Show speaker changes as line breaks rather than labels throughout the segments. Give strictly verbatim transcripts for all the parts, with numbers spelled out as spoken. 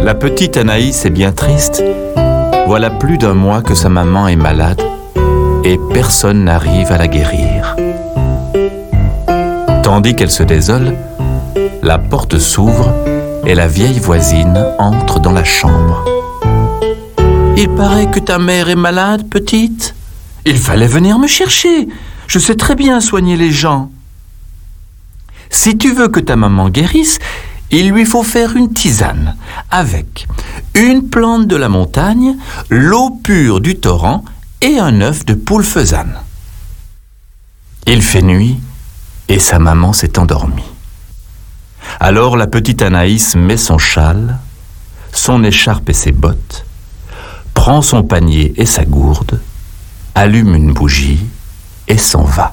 La petite Anaïs est bien triste. Voilà plus d'un mois que sa maman est malade et personne n'arrive à la guérir. Tandis qu'elle se désole, la porte s'ouvre et la vieille voisine entre dans la chambre. « Il paraît que ta mère est malade, petite. Il fallait venir me chercher. Je sais très bien soigner les gens. Si tu veux que ta maman guérisse, il lui faut faire une tisane avec une plante de la montagne, l'eau pure du torrent et un œuf de poule faisane. » Il fait nuit et sa maman s'est endormie. Alors la petite Anaïs met son châle, son écharpe et ses bottes, prend son panier et sa gourde, allume une bougie et s'en va.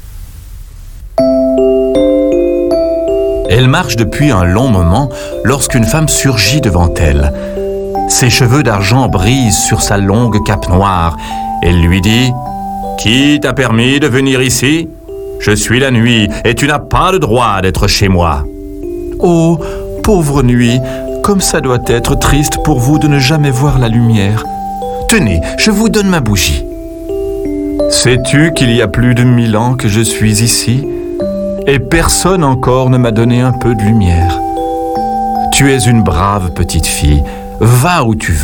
Elle marche depuis un long moment lorsqu'une femme surgit devant elle. Ses cheveux d'argent brisent sur sa longue cape noire. Elle lui dit « Qui t'a permis de venir ici ? Je suis la nuit et tu n'as pas le droit d'être chez moi. » « Oh, pauvre nuit, comme ça doit être triste pour vous de ne jamais voir la lumière. Tenez, je vous donne ma bougie. Sais-tu qu'il y a plus de mille ans que je suis ici ? Et personne encore ne m'a donné un peu de lumière. Tu es une brave petite fille. Va où tu veux. »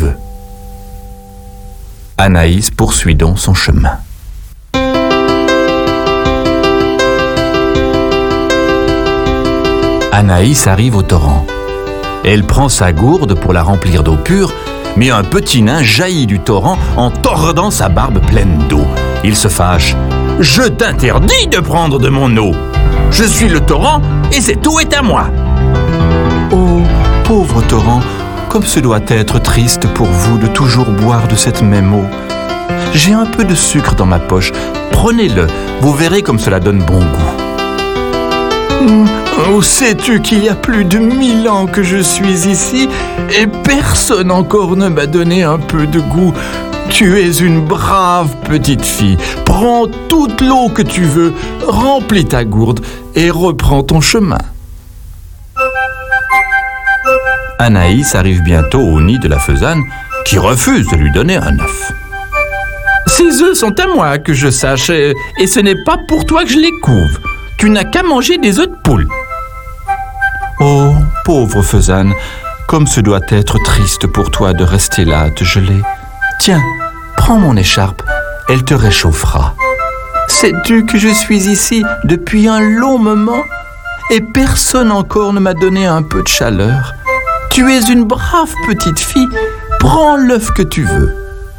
Anaïs poursuit donc son chemin. Anaïs arrive au torrent. Elle prend sa gourde pour la remplir d'eau pure, mais un petit nain jaillit du torrent en tordant sa barbe pleine d'eau. Il se fâche. « Je t'interdis de prendre de mon eau. Je suis le torrent et cette eau est à moi. » Oh, pauvre torrent, comme ce doit être triste pour vous de toujours boire de cette même eau. J'ai un peu de sucre dans ma poche. Prenez-le, vous verrez comme cela donne bon goût. Oh, sais-tu qu'il y a plus de mille ans que je suis ici et personne encore ne m'a donné un peu de goût. Tu es une brave petite fille. Prends toute l'eau que tu veux, remplis ta gourde et reprends ton chemin. Anaïs arrive bientôt au nid de la faisane qui refuse de lui donner un œuf. « Ces œufs sont à moi, que je sache, et ce n'est pas pour toi que je les couve. Tu n'as qu'à manger des œufs de poule. » Oh, pauvre faisane, comme ce doit être triste pour toi de rester là, à te geler. Tiens, prends mon écharpe, elle te réchauffera. Sais-tu que je suis ici depuis un long moment et personne encore ne m'a donné un peu de chaleur. Tu es une brave petite fille, prends l'œuf que tu veux.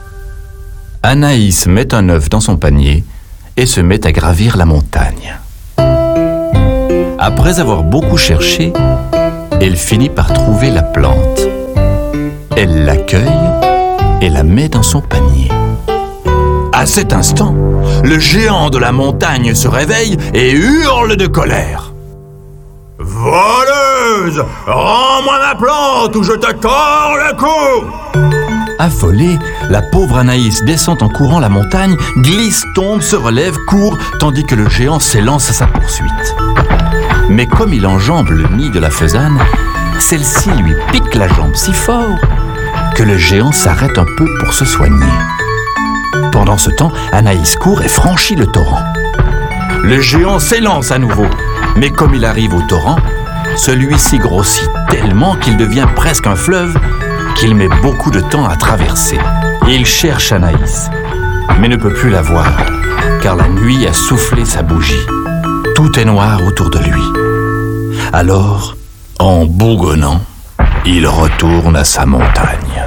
Anaïs met un œuf dans son panier et se met à gravir la montagne. Après avoir beaucoup cherché, elle finit par trouver la plante. Elle l'accueille et la met dans son panier. À cet instant, le géant de la montagne se réveille et hurle de colère. « Voleuse, rends-moi ma plante ou je te tords le cou !» Affolée, la pauvre Anaïs descend en courant la montagne, glisse, tombe, se relève, court, tandis que le géant s'élance à sa poursuite. Mais comme il enjambe le nid de la faisane, celle-ci lui pique la jambe si fort que le géant s'arrête un peu pour se soigner. Pendant ce temps, Anaïs court et franchit le torrent. Le géant s'élance à nouveau, mais comme il arrive au torrent, celui-ci grossit tellement qu'il devient presque un fleuve qu'il met beaucoup de temps à traverser. Il cherche Anaïs, mais ne peut plus la voir, car la nuit a soufflé sa bougie. Tout est noir autour de lui. Alors, en bougonnant, il retourne à sa montagne.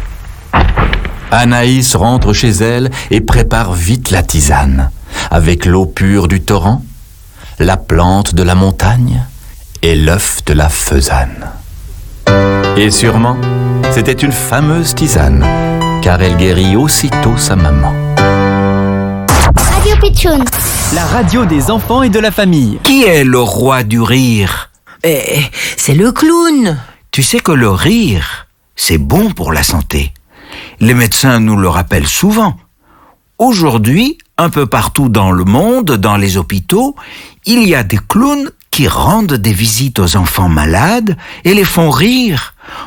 Anaïs rentre chez elle et prépare vite la tisane, avec l'eau pure du torrent, la plante de la montagne et l'œuf de la faisane. Et sûrement, c'était une fameuse tisane, car elle guérit aussitôt sa maman.
Radio Pitchoun,
la radio des enfants et de la famille.
Qui est le roi du rire ?
Eh, c'est le clown.
Tu sais que le rire, c'est bon pour la santé. Les médecins nous le rappellent souvent. Aujourd'hui, un peu partout dans le monde, dans les hôpitaux, il y a des clowns qui rendent des visites aux enfants malades et les font rire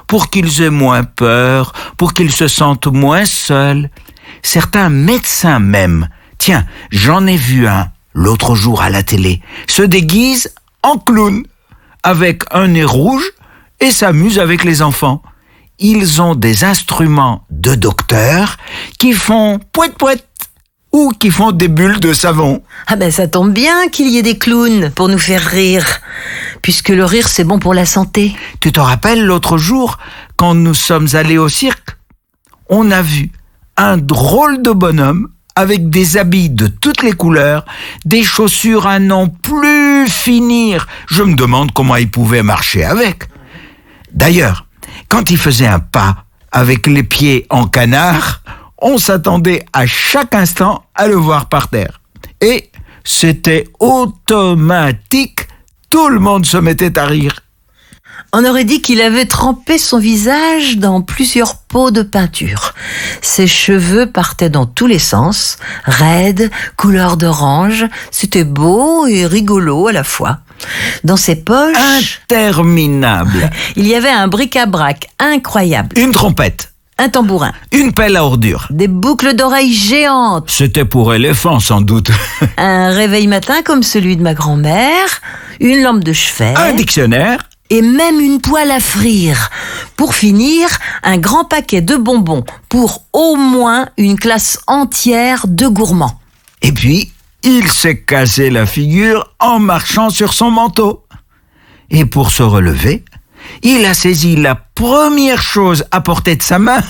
pour qu'ils aient moins peur, pour qu'ils se sentent moins seuls. Certains médecins même, tiens, j'en ai vu un l'autre jour à la télé, se déguise en clown, avec un nez rouge et s'amuse avec les enfants. Ils ont des instruments de docteur qui font pouet-pouet ou qui font des bulles de savon.
Ah ben ça tombe bien qu'il y ait des clowns pour nous faire rire, puisque le rire c'est bon pour la santé.
Tu te rappelles l'autre jour, quand nous sommes allés au cirque, on a vu un drôle de bonhomme avec des habits de toutes les couleurs, des chaussures à n'en plus finir. Je me demande comment il pouvait marcher avec. D'ailleurs, quand il faisait un pas avec les pieds en canard, on s'attendait à chaque instant à le voir par terre. Et c'était automatique, tout le monde se mettait à rire.
On aurait dit qu'il avait trempé son visage dans plusieurs pots de peinture. Ses cheveux partaient dans tous les sens, raides, couleur d'orange. C'était beau et rigolo à la fois. Dans ses poches...
Interminable.
Il y avait un bric-à-brac incroyable.
Une trompette.
Un tambourin.
Une pelle à ordures.
Des boucles d'oreilles géantes.
C'était pour éléphant sans doute.
Un réveil matin comme celui de ma grand-mère. Une lampe de chevet.
Un dictionnaire.
Et même une poêle à frire. Pour finir, un grand paquet de bonbons pour au moins une classe entière de gourmands.
Et puis, il s'est cassé la figure en marchant sur son manteau. Et pour se relever, il a saisi la première chose à portée de sa main.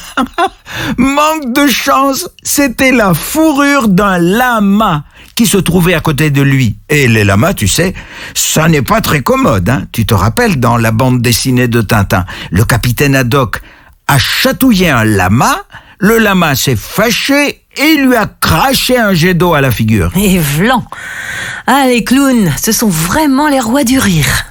Manque de chance, c'était la fourrure d'un lama qui se trouvait à côté de lui. Et les lamas, tu sais, ça n'est pas très commode, hein. Tu te rappelles dans la bande dessinée de Tintin, le capitaine Haddock a chatouillé un lama, le lama s'est fâché et lui a craché un jet d'eau à la figure.
Et vlan. Ah, les clowns, ce sont vraiment les rois du rire.